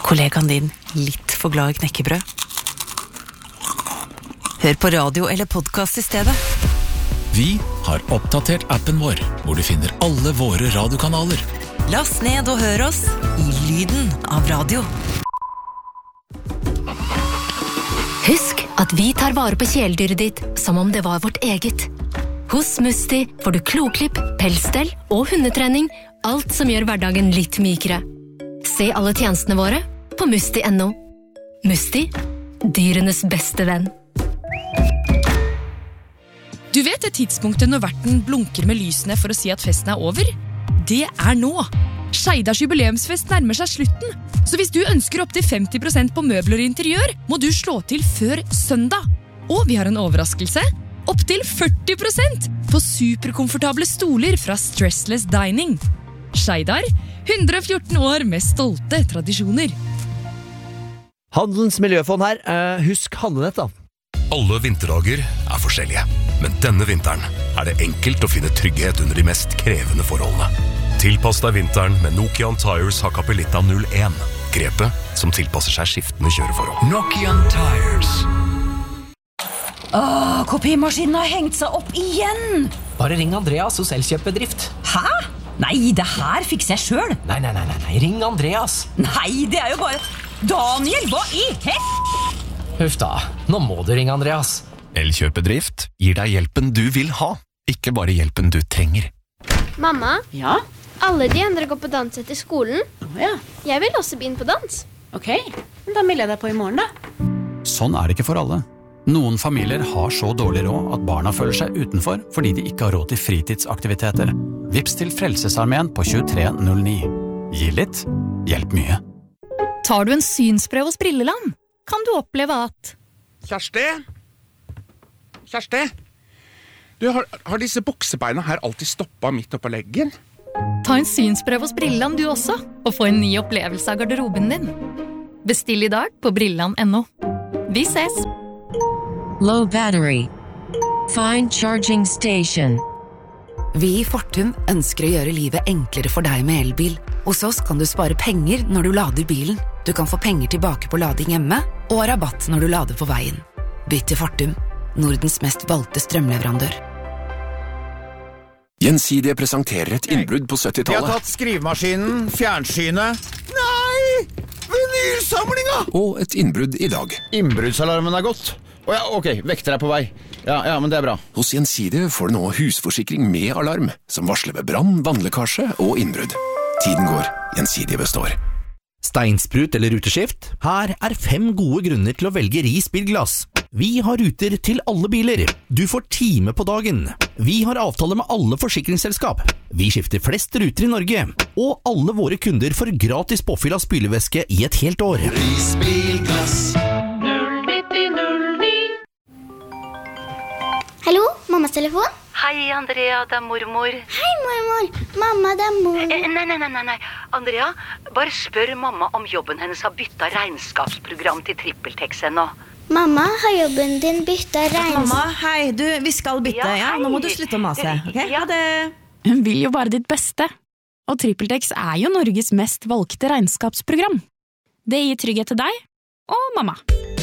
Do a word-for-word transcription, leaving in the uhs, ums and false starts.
kollegaen din litt for glad i knekkebrød? Hør på radio eller podcast i stedet. Vi har oppdatert appen vår, hvor du finner alle våre radiokanaler. Last ned og hør oss i lyden av radio. Husk at vi tar vare på kjæledyret ditt som om det var vårt eget. Hos Musti får du kloklipp, pelsstell og hundetrening, alt som gjør hverdagen litt mykere. Se alle tjenestene våre på musti punktum no. Musti, dyrenes beste venn. Du vet det tidspunktet når verten blunker med lysene for å si at festen er over? Det er nå! Skeidars jubileumsfest nærmer seg slutten, så hvis du ønsker opp til femti prosent på møbler og interiør, må du slå til før søndag. Og vi har en overraskelse, opp til førti prosent på superkomfortable stoler fra Stressless Dining. Skeidar, hundre og fjorten år med stolte tradisjoner. Handelens miljøfond her, uh, husk handlenett da. Alle vinterdager er forskjellige, men denne vinteren er det enkelt å finne trygghet under de mest krevende forholdene. Tilpass deg vinteren med Nokian Tires Hakkapeliitta null en. Grepet som tilpasser seg skiftende kjøreforhold. Nokian Tires. Åh, kopimaskinen har hengt seg opp igjen! Bare ring Andreas hos Elkjøpbedrift. Hæ? Nei, det her fikser jeg selv. Nei, nei, nei, nei, ring Andreas. Nei, det er jo bare... Daniel, hva i hett? Huff da, nå må du ringe Andreas. Elkjøpbedrift gir deg hjelpen du vil ha, ikke bare hjelpen du trenger. Mamma? Ja? Alle de andre går på dans etter skolen. Oh, ja. Jeg vil også begynne på dans. Ok, da melder jeg deg på i morgen da. Sånn er det ikke for alle. Noen familier har så dårlig råd at barna føler seg utenfor fordi de ikke har råd til fritidsaktiviteter. Vips til Frelsesarmeen på tjuetre null ni. Gi litt, hjelp mye. Tar du en synsprøve hos Brilleland, kan du oppleve at... Kjersti? Kjersti? Du, har, har disse buksebeina her alltid stoppet midt oppe på leggen? Ta en synsprøve hos Brilleland du også, og få en ny opplevelse av garderoben din. Bestill i dag på brilland punktum no. Vi ses! Low battery. Find charging station. Vi i Fortum ønsker å gjøre livet enklere for deg med elbil. Hos oss kan du spare penger når du lader bilen. Du kan få penger tilbake på lading hjemme, og rabatt når du lader på veien. Bytt til Fortum, Nordens mest valgte strømleverandør. Gjensidige presenterer et innbrudd på syttitallet. Vi har tatt skrivemaskinen, fjernsynet... Nei! Vinylsamlinga! Og et innbrudd i dag. Innbruddsalarmen er gått. Å ja, ok, vekter er på vei. Ja, ja, men det er bra. Hos Gjensidige får du nå husforsikring med alarm, som varsler ved brann, vannlekkasje og innbrudd. Tiden går, Gjensidige består. Steinsprut eller ruteskift? Her er fem gode grunner til å velge Ris Bilglass. Vi har ruter til alle biler. Du får time på dagen. Vi har avtale med alle forsikringsselskap. Vi skifter flest ruter i Norge. Og alle våre kunder får gratis påfyll av spylevæske i et helt år. Ris Bilglass. Hallo, mammas telefon? Hei, Andrea, det er mormor. Hei, mormor. Mamma, det er mor. Eh, nei, nei, nei, nei. Andrea, bare spør mamma om jobben hennes har byttet regnskapsprogram til TrippelTex ennå. Mamma, har jobben din byttet regnskap? Mamma, hei, du, vi skal bytte, ja, ja? Nå må du slutte å mase, ok? Ja, det... Hun vil jo bare ditt beste. Og TrippelTex er jo Norges mest valgte regnskapsprogram. Det gir trygghet til deg og mamma.